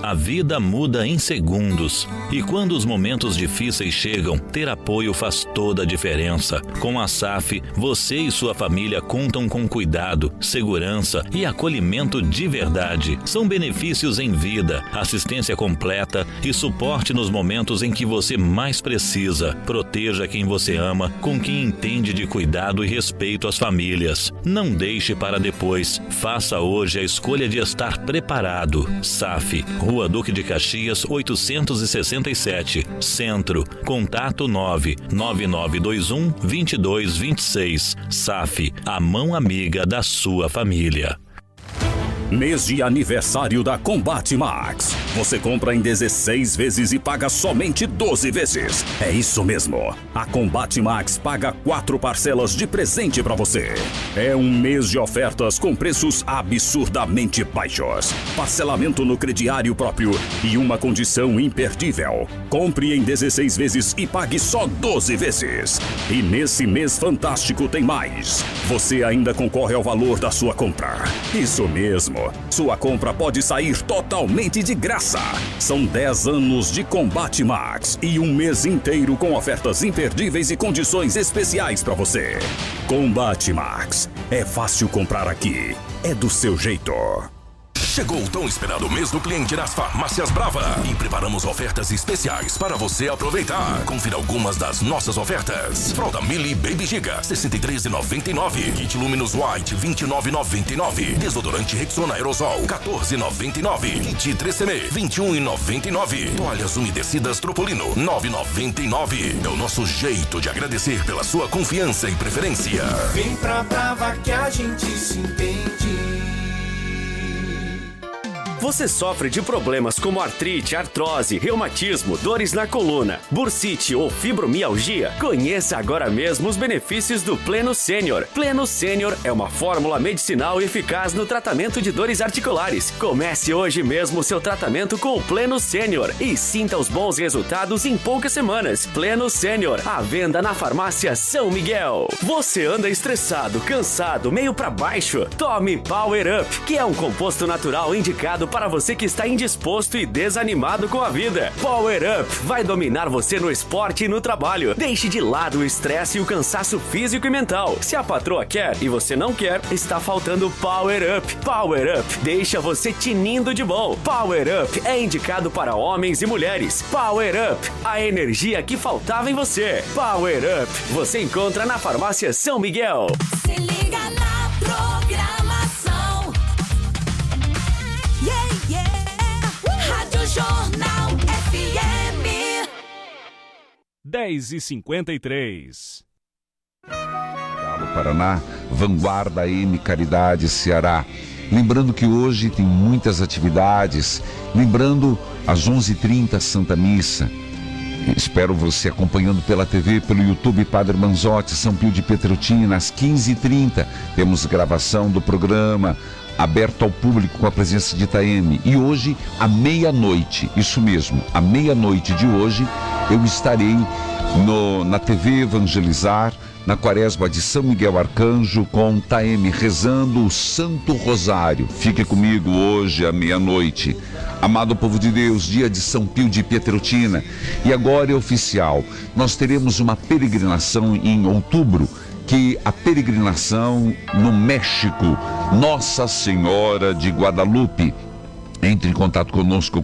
A vida muda em segundos. E quando os momentos difíceis chegam, ter apoio faz toda a diferença. Com a SAF, você e sua família contam com cuidado, segurança e acolhimento de verdade. São benefícios em vida, assistência completa e suporte nos momentos em que você mais precisa. Proteja quem você ama com quem entende de cuidado e respeito às famílias. Não deixe para depois. Faça hoje a escolha de estar preparado. SAF, Rua Duque de Caxias, 867, Centro. Contato 99921-2226. SAF, a mão amiga da sua família. Mês de aniversário da Combate Max. Você compra em 16 vezes e paga somente 12 vezes. É isso mesmo. A Combate Max paga 4 parcelas de presente pra você. É um mês de ofertas com preços absurdamente baixos. Parcelamento no crediário próprio e uma condição imperdível. Compre em 16 vezes e pague só 12 vezes. E nesse mês fantástico tem mais. Você ainda concorre ao valor da sua compra. Isso mesmo. Sua compra pode sair totalmente de graça. São 10 anos de Combate Max e um mês inteiro com ofertas imperdíveis e condições especiais para você. Combate Max. É fácil comprar aqui. É do seu jeito. Chegou o tão esperado mês do cliente nas Farmácias Brava e preparamos ofertas especiais para você aproveitar. Confira algumas das nossas ofertas. Fralda Mili Baby Giga, R$ 63,99. Kit Luminous White, R$ 29,99. Desodorante Rexona Aerosol, R$ 14,99. Kit 3CM, R$ 21,99. Toalhas umedecidas Tropolino, R$ 9,99. É o nosso jeito de agradecer pela sua confiança e preferência. Vem pra Brava que a gente se entende. Você sofre de problemas como artrite, artrose, reumatismo, dores na coluna, bursite ou fibromialgia? Conheça agora mesmo os benefícios do Pleno Sênior. Pleno Sênior é uma fórmula medicinal eficaz no tratamento de dores articulares. Comece hoje mesmo o seu tratamento com o Pleno Sênior e sinta os bons resultados em poucas semanas. Pleno Sênior, à venda na Farmácia São Miguel. Você anda estressado, cansado, meio pra baixo? Tome Power Up, que é um composto natural indicado para você que está indisposto e desanimado com a vida. Power Up vai dominar você no esporte e no trabalho. Deixe de lado o estresse e o cansaço físico e mental. Se a patroa quer e você não quer, está faltando Power Up. Power Up deixa você tinindo de bom. Power Up é indicado para homens e mulheres. Power Up, a energia que faltava em você. Power Up, você encontra na Farmácia São Miguel. Se liga na programação. Yeah, yeah. Rádio Jornal FM. 10h53. Galo Paraná, Vanguarda M Caridade Ceará. Lembrando que hoje tem muitas atividades. Lembrando, às 11h30, Santa Missa. Espero você acompanhando pela TV, pelo YouTube Padre Manzotti, São Pio de Pietreutina, às 15h30. Temos gravação do programa aberto ao público com a presença de Itaeme. E hoje, à meia-noite, isso mesmo, à meia-noite de hoje, eu estarei na TV Evangelizar, na Quaresma de São Miguel Arcanjo, com Taeme rezando o Santo Rosário. Fique comigo hoje à meia-noite. Amado povo de Deus, dia de São Pio de Pietreutina. E agora é oficial, nós teremos uma peregrinação em outubro, que a peregrinação no México, Nossa Senhora de Guadalupe. Entre em contato conosco,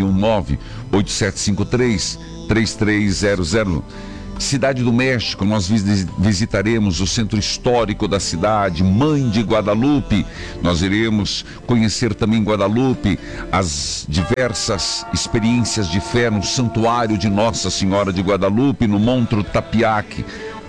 419-8753-3300. Cidade do México, nós visitaremos o centro histórico da cidade, Mãe de Guadalupe. Nós iremos conhecer também Guadalupe, as diversas experiências de fé no Santuário de Nossa Senhora de Guadalupe, no Monte Tepeyac.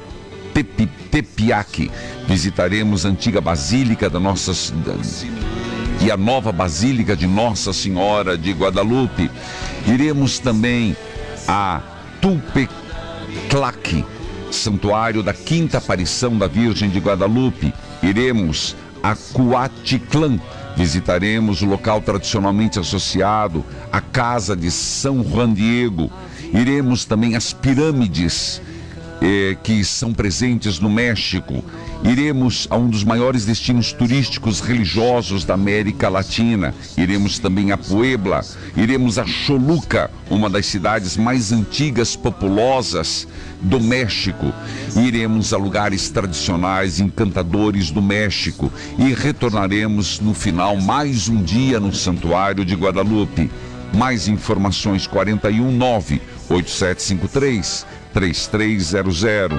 Visitaremos a antiga Basílica da Nossa e a nova Basílica de Nossa Senhora de Guadalupe. Iremos também a Tulpeclac, Santuário da Quinta Aparição da Virgem de Guadalupe. Iremos a Cuaticlã. Visitaremos o local tradicionalmente associado à Casa de São Juan Diego. Iremos também às pirâmides que são presentes no México. Iremos a um dos maiores destinos turísticos religiosos da América Latina. Iremos também a Puebla. Iremos a Choluca, uma das cidades mais antigas, populosas do México. Iremos a lugares tradicionais, encantadores do México. E retornaremos no final mais um dia no Santuário de Guadalupe. Mais informações 419-8753-3300.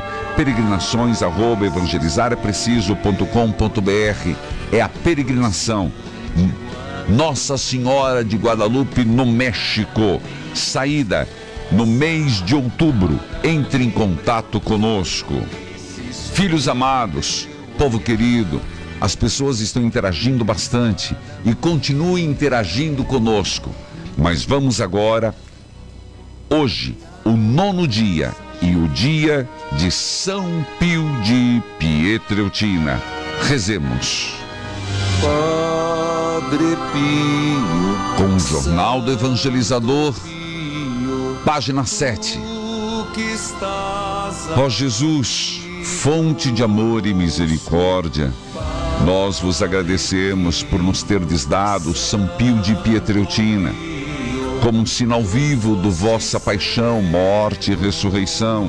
Peregrinações@evangelizarepreciso.com.br. É a peregrinação Nossa Senhora de Guadalupe no México. Saída no mês de outubro. Entre em contato conosco. Filhos amados, povo querido, as pessoas estão interagindo bastante e continuem interagindo conosco. Mas vamos agora, hoje, o 9º dia e o dia de São Pio de Pietreutina. Rezemos. Padre Pio, com o Jornal do Evangelizador, página 7. Ó Jesus, fonte de amor e misericórdia, nós vos agradecemos por nos terdes dado São Pio de Pietreutina, como um sinal vivo do vossa paixão, morte e ressurreição.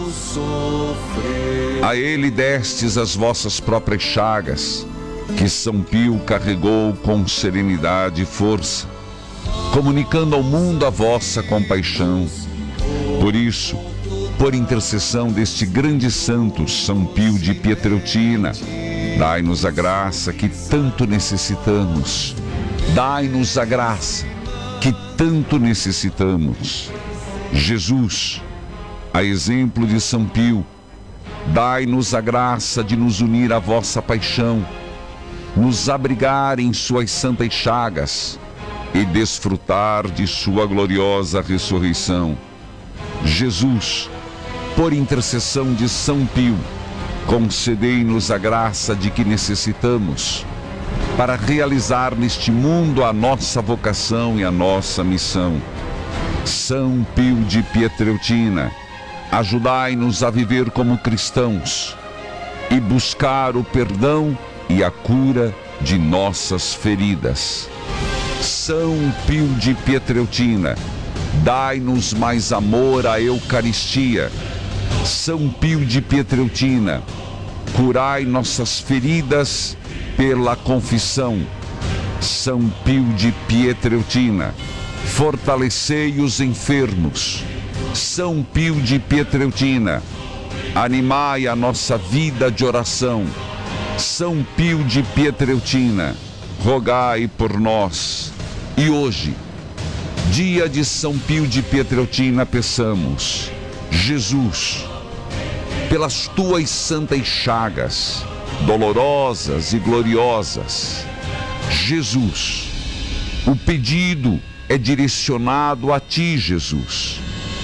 A ele destes as vossas próprias chagas, que São Pio carregou com serenidade e força, comunicando ao mundo a vossa compaixão. Por isso, por intercessão deste grande santo, São Pio de Pietreutina, dai-nos a graça que tanto necessitamos. Dai-nos a graça que tanto necessitamos. Jesus, a exemplo de São Pio, dai-nos a graça de nos unir à vossa paixão, nos abrigar em suas santas chagas e desfrutar de sua gloriosa ressurreição. Jesus, por intercessão de São Pio, concedei-nos a graça de que necessitamos para realizar neste mundo a nossa vocação e a nossa missão. São Pio de Pietreutina, ajudai-nos a viver como cristãos e buscar o perdão e a cura de nossas feridas. São Pio de Pietreutina, dai-nos mais amor à Eucaristia. São Pio de Pietreutina, curai nossas feridas pela confissão. São Pio de Pietreutina, fortalecei os enfermos. São Pio de Pietreutina, animai a nossa vida de oração. São Pio de Pietreutina, rogai por nós. E hoje, dia de São Pio de Pietreutina, peçamos: Jesus, pelas tuas santas chagas, dolorosas e gloriosas, Jesus, o pedido é direcionado a ti, Jesus,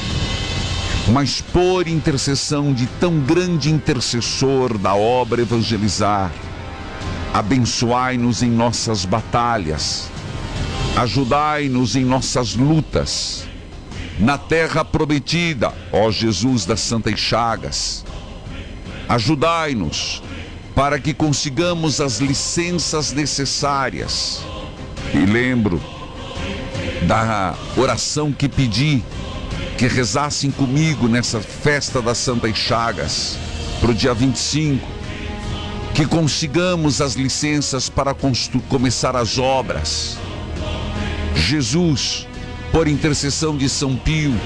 mas por intercessão de tão grande intercessor da obra Evangelizar, abençoai-nos em nossas batalhas, ajudai-nos em nossas lutas, na terra prometida, ó Jesus das santas chagas. Ajudai-nos para que consigamos as licenças necessárias. E lembro da oração que pedi, que rezassem comigo nessa festa das Santas Chagas, para o dia 25, que consigamos as licenças para começar as obras. Jesus, por intercessão de São Pio,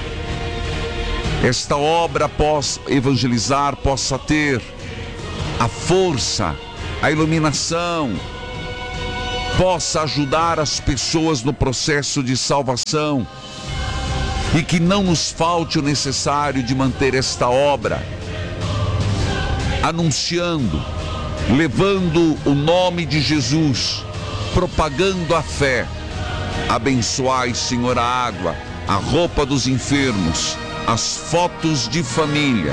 esta obra após evangelizar possa ter a força, a iluminação, possa ajudar as pessoas no processo de salvação e que não nos falte o necessário de manter esta obra anunciando, levando o nome de Jesus, propagando a fé. Abençoai, Senhor, a água, a roupa dos enfermos, as fotos de família.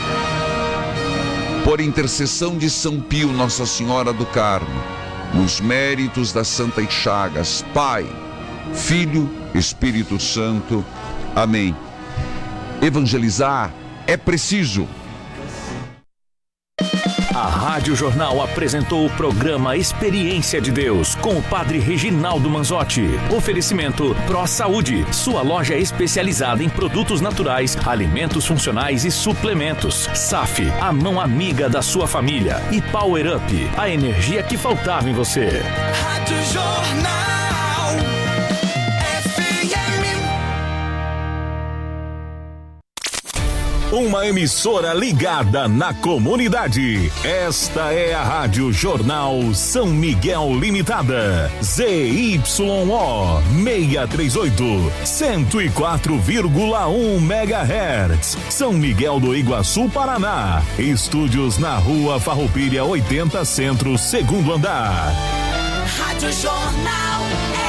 Por intercessão de São Pio, Nossa Senhora do Carmo, nos méritos das Santas Chagas, Pai, Filho, Espírito Santo. Amém. Evangelizar é preciso. A Rádio Jornal apresentou o programa Experiência de Deus com o Padre Reginaldo Manzotti. Oferecimento Pro Saúde, sua loja especializada em produtos naturais, alimentos funcionais e suplementos. SAF, a mão amiga da sua família. E Power Up, a energia que faltava em você. Rádio Jornal FM. Uma emissora ligada na comunidade. Esta é a Rádio Jornal São Miguel Limitada. ZYO 638, 104,1 MHz. São Miguel do Iguaçu, Paraná. Estúdios na Rua Farroupilha 80 Centro, segundo andar. Rádio Jornal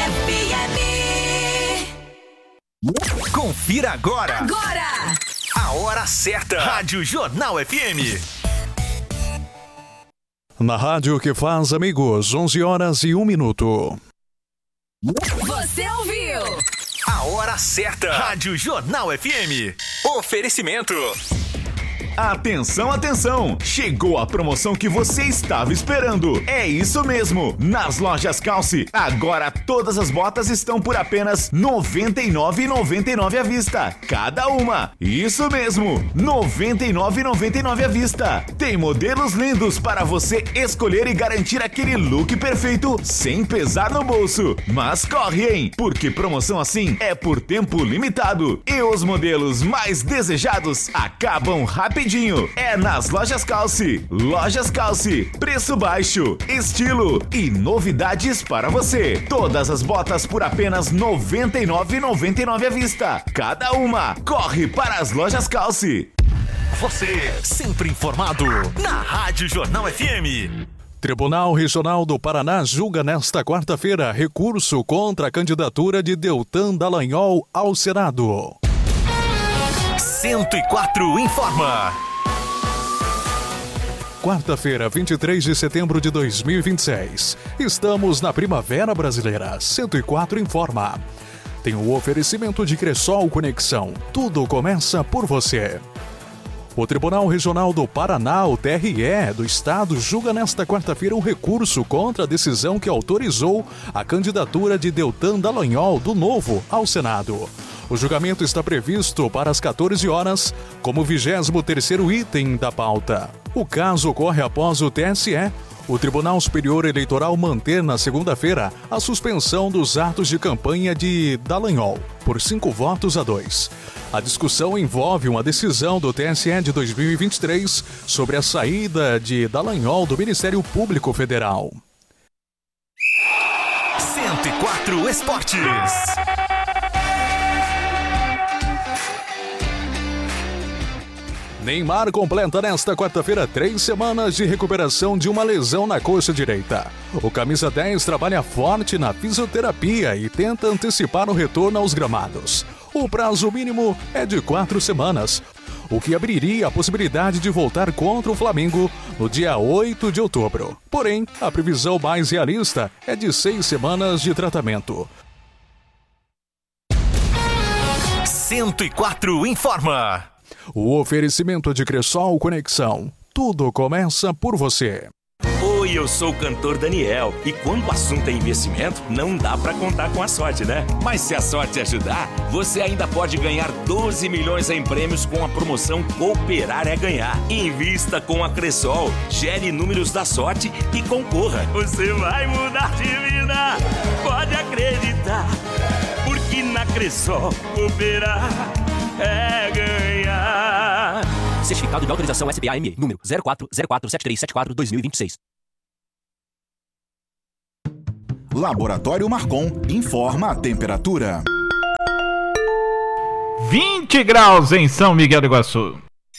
FM. Confira agora. Agora! A hora certa. Rádio Jornal FM. Na rádio que faz amigos, 11h01. Você ouviu? A hora certa. Rádio Jornal FM. Oferecimento. Atenção, atenção! Chegou a promoção que você estava esperando. É isso mesmo! Nas lojas Calce, agora todas as botas estão por apenas R$ 99,99 à vista. Cada uma! Isso mesmo! R$ 99,99 à vista. Tem modelos lindos para você escolher e garantir aquele look perfeito sem pesar no bolso. Mas corre, hein? Porque promoção assim é por tempo limitado. E os modelos mais desejados acabam rapidinho. É nas Lojas Calce. Lojas Calce. Preço baixo, estilo e novidades para você. Todas as botas por apenas R$ 99,99 à vista. Cada uma. Corre para as Lojas Calce. Você sempre informado na Rádio Jornal FM. Tribunal Regional do Paraná julga nesta quarta-feira recurso contra a candidatura de Deltan Dallagnol ao Senado. 104 informa. Quarta-feira, 23 de setembro de 2026. Estamos na Primavera Brasileira. 104 informa. Tem o oferecimento de Cressol Conexão. Tudo começa por você. O Tribunal Regional do Paraná, o TRE, do Estado, julga nesta quarta-feira um recurso contra a decisão que autorizou a candidatura de Deltan Dallagnol, do Novo, ao Senado. O julgamento está previsto para as 14 horas, como 23º item da pauta. O caso ocorre após o TSE, o Tribunal Superior Eleitoral, manter na segunda-feira a suspensão dos atos de campanha de Dallagnol, por 5-2. A discussão envolve uma decisão do TSE de 2023 sobre a saída de Dallagnol do Ministério Público Federal. 104 Esportes. Neymar completa nesta quarta-feira 3 semanas de recuperação de uma lesão na coxa direita. O camisa 10 trabalha forte na fisioterapia e tenta antecipar o retorno aos gramados. O prazo mínimo é de 4 semanas, o que abriria a possibilidade de voltar contra o Flamengo no dia 8 de outubro. Porém, a previsão mais realista é de 6 semanas de tratamento. 104 informa. O oferecimento de Cressol Conexão. Tudo começa por você. Oi, eu sou o cantor Daniel. E quando o assunto é investimento, não dá pra contar com a sorte, né? Mas se a sorte ajudar, você ainda pode ganhar 12 milhões em prêmios com a promoção Cooperar é Ganhar. Invista com a Cressol, gere números da sorte e concorra. Você vai mudar de vida, pode acreditar. Porque na Cressol, cooperar é ganhar. Certificado de autorização SBA-ME, número 04047374-2026. Laboratório Marcon informa a temperatura. 20 graus em São Miguel do Iguaçu.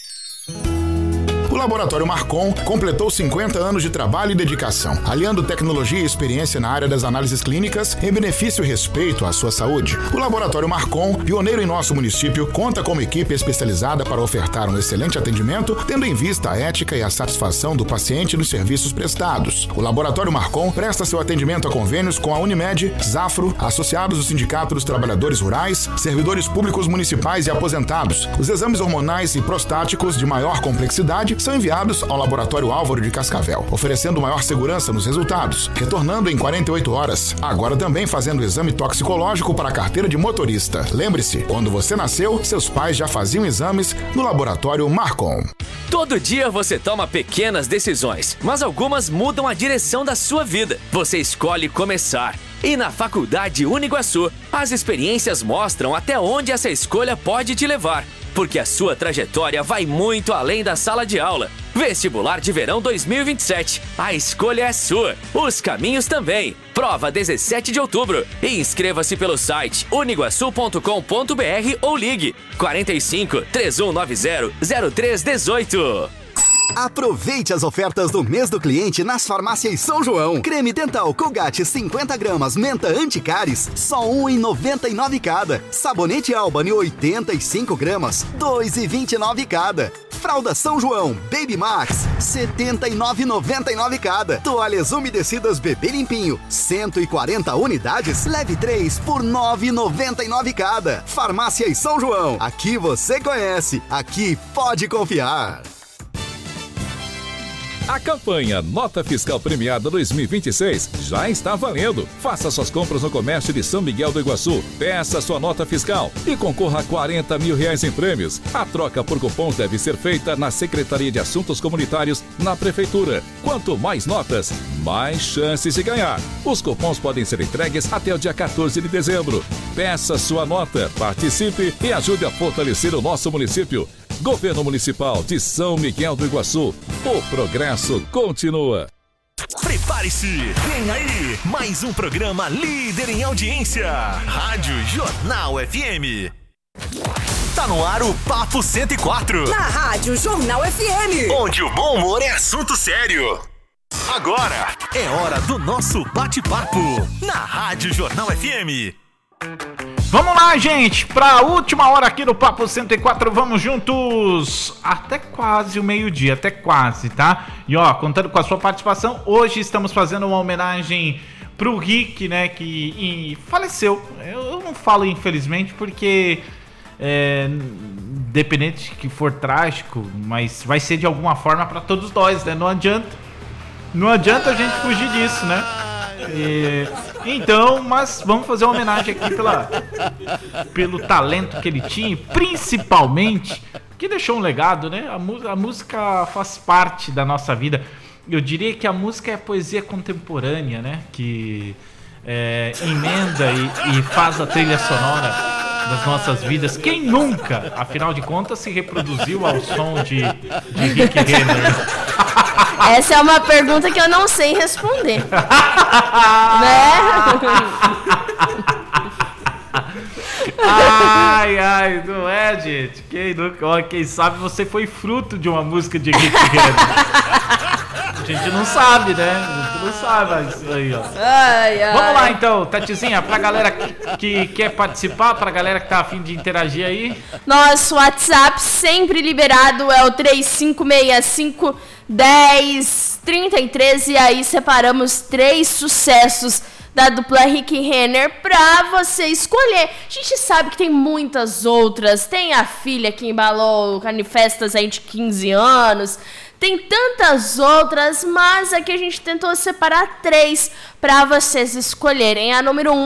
O Laboratório Marcon completou 50 anos de trabalho e dedicação, aliando tecnologia e experiência na área das análises clínicas em benefício e respeito à sua saúde. O Laboratório Marcon, pioneiro em nosso município, conta com uma equipe especializada para ofertar um excelente atendimento, tendo em vista a ética e a satisfação do paciente nos serviços prestados. O Laboratório Marcon presta seu atendimento a convênios com a Unimed, Zafro, associados do Sindicato dos Trabalhadores Rurais, servidores públicos municipais e aposentados. Os exames hormonais e prostáticos de maior complexidade são são enviados ao Laboratório Álvaro de Cascavel, oferecendo maior segurança nos resultados, retornando em 48 horas. Agora também fazendo exame toxicológico para a carteira de motorista. Lembre-se, quando você nasceu, seus pais já faziam exames no Laboratório Marcon. Todo dia você toma pequenas decisões, mas algumas mudam a direção da sua vida. Você escolhe começar. E na Faculdade Uniguaçu, as experiências mostram até onde essa escolha pode te levar. Porque a sua trajetória vai muito além da sala de aula. Vestibular de Verão 2027. A escolha é sua. Os caminhos também. Prova 17 de outubro. E inscreva-se pelo site uniguaçu.com.br ou ligue 45 3190 0318. Aproveite as ofertas do mês do cliente nas farmácias São João. Creme dental Colgate 50 gramas menta anticáries, só R$ 1,99 cada. Sabonete Albany 85 gramas, R$ 2,29 cada. Fralda São João Baby Max, R$ 79,99 cada. Toalhas umedecidas Bebê Limpinho, 140 unidades, leve 3 por R$ 9,99 cada. Farmácias São João, aqui você conhece, aqui pode confiar. A campanha Nota Fiscal Premiada 2026 já está valendo. Faça suas compras no comércio de São Miguel do Iguaçu. Peça sua nota fiscal e concorra a R$40 mil em prêmios. A troca por cupons deve ser feita na Secretaria de Assuntos Comunitários, na Prefeitura. Quanto mais notas, mais chances de ganhar. Os cupons podem ser entregues até o dia 14 de dezembro. Peça sua nota, participe e ajude a fortalecer o nosso município. Governo Municipal de São Miguel do Iguaçu. O progresso continua. Prepare-se, vem aí, mais um programa líder em audiência. Rádio Jornal FM. Tá no ar o Papo 104. Na Rádio Jornal FM. Onde o bom humor é assunto sério. Agora é hora do nosso bate-papo na Rádio Jornal FM. Vamos lá, gente, para a última hora aqui no Papo 104, vamos juntos até quase o meio-dia, até quase, tá? E ó, contando com a sua participação, hoje estamos fazendo uma homenagem pro Rick, né, que faleceu. Eu não falo infelizmente porque, dependente que for trágico, mas vai ser de alguma forma para todos nós, né? Não adianta a gente fugir disso, né? Então, mas vamos fazer uma homenagem aqui pelo talento que ele tinha, principalmente que deixou um legado, né? A música faz parte da nossa vida. Eu diria que a música é a poesia contemporânea, né? Que emenda e faz a trilha sonora das nossas vidas. Quem nunca, afinal de contas, se reproduziu ao som de Rick Renner? Essa é uma pergunta que eu não sei responder. Né? Ai, não é, gente? Quem sabe você foi fruto de uma música de Rick Renner. A gente não sabe, né? A gente não sabe isso aí, ó. Vamos lá, então, Tatizinha, pra galera que quer participar, pra galera que tá a fim de interagir aí. Nosso WhatsApp sempre liberado é o 3565-1033 e aí separamos 3 sucessos da dupla Rick Renner pra você escolher. A gente sabe que tem muitas outras. Tem a filha que embalou Canifestas aí de 15 anos. Tem tantas outras, mas aqui a gente tentou separar 3 pra vocês escolherem. A número 1